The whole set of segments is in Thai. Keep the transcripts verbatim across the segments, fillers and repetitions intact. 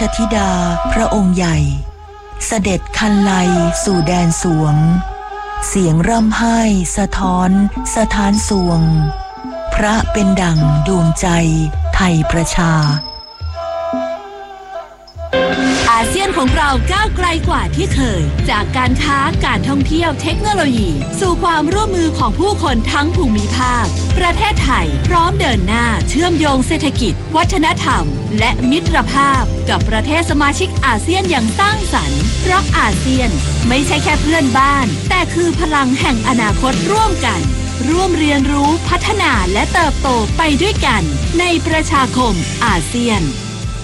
ธิดาพระองค์ใหญ่เสด็จคันไลสู่แดนสวงเสียงร่ำไห้สะท้อนสถานสวงพระเป็นดั่งดวงใจไทยประชาอาเซียนของเราก้าวไกลกว่าที่เคยจากการค้าการท่องเที่ยวเทคโนโลยีสู่ความร่วมมือของผู้คนทั้งภูมิภาคประเทศไทยพร้อมเดินหน้าเชื่อมโยงเศรษฐกิจวัฒนธรรมและมิตรภาพกับประเทศสมาชิกอาเซียนอย่างสร้างสรรค์เพราะอาเซียนไม่ใช่แค่เพื่อนบ้านแต่คือพลังแห่งอนาคตร่วมกันร่วมเรียนรู้พัฒนาและเติบโตไปด้วยกันในประชาคมอาเซียน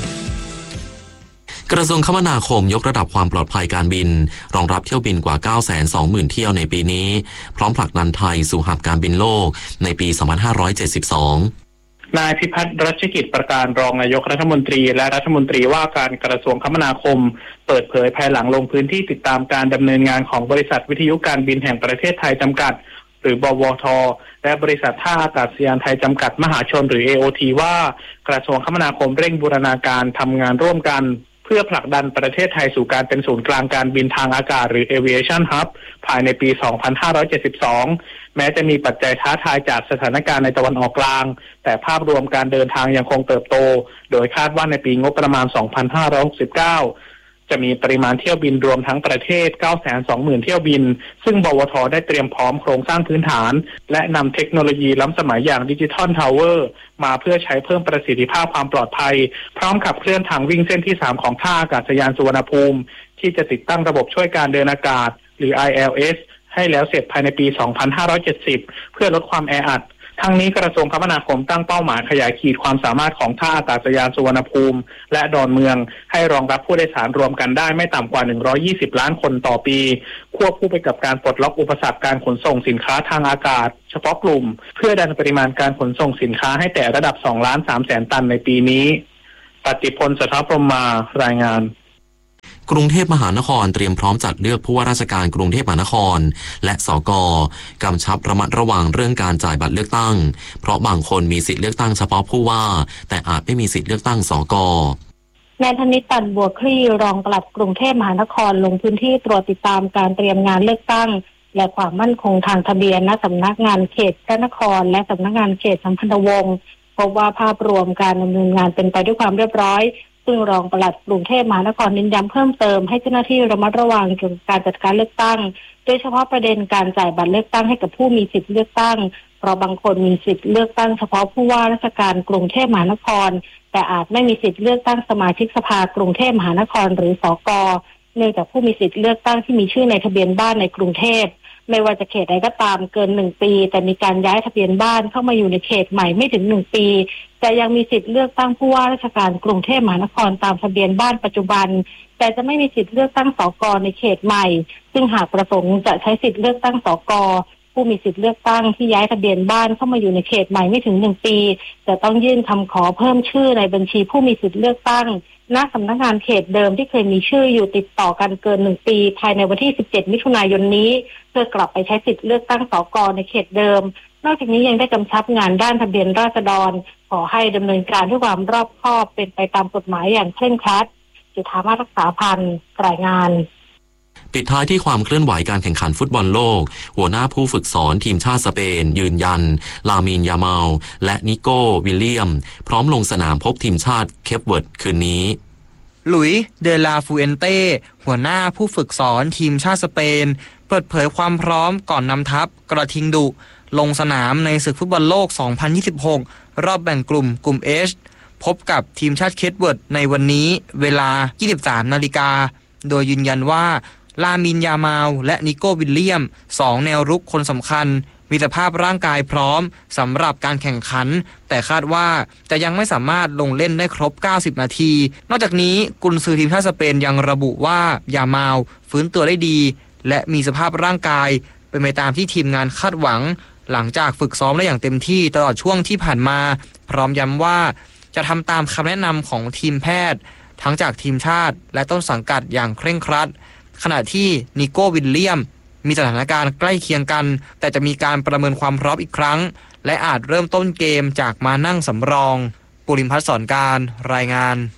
กระทรวงคมนาคมยกระดับความปลอดภัยการบินรองรับเที่ยวบินกว่า เก้าแสนสองหมื่น เที่ยวในปีนี้พร้อมผลักดันไทยสู่หับการบินโลกในปี สองพันห้าร้อยเจ็ดสิบสองนายพิพัฒน์รัชกิจประการรองนายกรัฐมนตรีและรัฐมนตรีว่าการกระทรวงคมนาคมเปิดเผยภายหลังลงพื้นที่ติดตามการดำเนินงานของบริษัทวิทยุการบินแห่งประเทศไทยจำกัดหรือบวท.และบริษัทท่าอากาศยานไทยจำกัดมหาชนหรือ เอ โอ ที ว่ากระทรวงคมนาคมเร่งบูรณาการทำงานร่วมกันเพื่อผลักดันประเทศไทยสู่การเป็นศูนย์กลางการบินทางอากาศหรือ Aviation Hub ภายในปี สองพันห้าร้อยเจ็ดสิบสอง แม้จะมีปัจจัยท้าทายจากสถานการณ์ในตะวันออกกลางแต่ภาพรวมการเดินทางยังคงเติบโตโดยคาดว่าในปีงบประมาณ สองพันห้าร้อยหกสิบเก้าจะมีปริมาณเที่ยวบินรวมทั้งประเทศ เก้าแสนสองหมื่น เที่ยวบินซึ่งบวท.ได้เตรียมพร้อมโครงสร้างพื้นฐานและนำเทคโนโลยีล้ำสมัยอย่างดิจิทัลทาวเวอร์มาเพื่อใช้เพิ่มประสิทธิภาพความปลอดภัยพร้อมขับเคลื่อนทางวิ่งเส้นที่สามของท่าอากาศยานสุวรรณภูมิที่จะติดตั้งระบบช่วยการเดินอากาศหรือ ไอ แอล เอส ให้แล้วเสร็จภายในปี สองพันห้าร้อยเจ็ดสิบ เพื่อลดความแออัดทั้งนี้กระทรวงคมนาคมตั้งเป้าหมายขยายขีดความสามารถของท่าอากาศยานสุวรรณภูมิและดอนเมืองให้รองรับผู้โดยสารรวมกันได้ไม่ต่ำกว่าหนึ่งร้อยยี่สิบล้านคนต่อปีควบคู่ไปกับการปลดล็อกอุปสรรคการขนส่งสินค้าทางอากาศเฉพาะกลุ่มเพื่อดันปริมาณการขนส่งสินค้าให้แต่ระดับสองล้านสามแสนตันในปีนี้ปฏิพล สถาพรหมารายงานกรุงเทพมหานครเตรียมพร้อมจัดเลือกผู้ว่าราชการกรุงเทพมหานครและสก.กำชับระมัดระวังเรื่องการจ่ายบัตรเลือกตั้งเพราะบางคนมีสิทธิเลือกตั้งเฉพาะผู้ว่าแต่อาจไม่มีสิทธิเลือกตั้งสก. นายธนิต ตันบัวคลี่รองปลัดกรุงเทพมหานครลงพื้นที่ตรวจติดตามการเตรียมงานเลือกตั้งและความมั่นคงทางทะเบียนณสำนักงานเขตพระนครและสำนักงานเขตสัมพันธวงศ์พบว่าภาพรวมการดำเนินงานเป็นไปด้วยความเรียบร้อยซึ่งรองปลัดกรุงเทพมหานครเน้นย้ำเพิ่มเติมให้เจ้าหน้าที่ระมัดระวังเกี่ยวกับการจัดการเลือกตั้งโดยเฉพาะประเด็นการจ่ายบัตรเลือกตั้งให้กับผู้มีสิทธิเลือกตั้งเพราะบางคนมีสิทธิเลือกตั้งเฉพาะผู้ว่าราชการกรุงเทพมหานครแต่อาจไม่มีสิทธิเลือกตั้งสมาชิกสภากรุงเทพมหานครหรือสก.เนื่องจากผู้มีสิทธิเลือกตั้งที่มีชื่อในทะเบียนบ้านในกรุงเทพไม่ว่าจะเขตใดก็ตามเกินหนึ่งปีแต่มีการย้ายทะเบียนบ้านเข้ามาอยู่ในเขตใหม่ไม่ถึงหนึ่งปีแต่ยังมีสิทธิ์เลือกตั้งผู้ว่าราชการกรุงเทพมหานครตามทะเบียนบ้านปัจจุบันแต่จะไม่มีสิทธิ์เลือกตั้งสก.ในเขตใหม่ซึ่งหากประสงค์จะใช้สิทธิ์เลือกตั้งสก.ผู้มีสิทธิ์เลือกตั้งที่ย้ายทะเบียนบ้านเข้ามาอยู่ในเขตใหม่ไม่ถึงหนึ่งปีจะต้องยื่นคำขอเพิ่มชื่อในบัญชีผู้มีสิทธิ์เลือกตั้งณสำนักงานเขตเดิมที่เคยมีชื่ออยู่ติดต่อกันเกินหนึ่งปีภายในวันที่สิบเจ็ดมิถุนายนนี้เพื่อกลับไปใช้สิทธิ์เลือกตั้งสก.ในเขตเดิมนอกจากนี้ยังได้กำชับงานด้านทะเบียนราษฎรขอให้ดำเนินการด้วยความรอบคอบเป็นไปตามกฎหมายอย่างเคร่งครัดจุฑามาศรักษาพันธ์รายงานปิดท้ายที่ความเคลื่อนไหวการแข่งขันฟุตบอลโลกหัวหน้าผู้ฝึกสอนทีมชาติสเปนยืนยันลามีนยาเมาและนิโก้วิลเลียมพร้อมลงสนามพบทีมชาติเคปเวิร์ดคืนนี้หลุยส์เดลาฟูเอนเต้หัวหน้าผู้ฝึกสอนทีมชาติสเปนเปิดเผยความพร้อมก่อนนำทัพกระทิงดุลงสนามในศึกฟุตบอลโลก สองพันยี่สิบหก รอบแบ่งกลุ่มกลุ่ม H พบกับทีมชาติเคปเวิร์ดในวันนี้เวลา ยี่สิบสามนาฬิกาโดยยืนยันว่าลามินยามาลและนิโก้วิลเลียมสองแนวรุกคนสำคัญมีสภาพร่างกายพร้อมสำหรับการแข่งขันแต่คาดว่าจะยังไม่สามารถลงเล่นได้ครบเก้าสิบนาทีนอกจากนี้กุนซือทีมชาติสเปนยังระบุว่ายามาลฟื้นตัวได้ดีและมีสภาพร่างกายเป็นไปตามที่ทีมงานคาดหวังหลังจากฝึกซ้อมได้อย่างเต็มที่ตลอดช่วงที่ผ่านมาพร้อมย้ำว่าจะทำตามคำแนะนำของทีมแพทย์ทั้งจากทีมชาติและต้นสังกัดอย่างเคร่งครัดขณะที่นิโก้วิลเลียมมีสถานการณ์ใกล้เคียงกันแต่จะมีการประเมินความพร้อมอีกครั้งและอาจเริ่มต้นเกมจากมานั่งสำรองปุริมพัฒน์สอนการรายงาน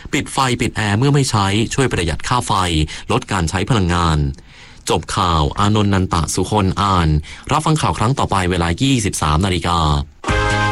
ปิดไฟปิดแอร์เมื่อไม่ใช้ช่วยประหยัดค่าไฟลดการใช้พลังงานจบข่าวอานนท์นันตะสุคนอ่านรับฟังข่าวครั้งต่อไปเวลา ยี่สิบสามนาฬิกา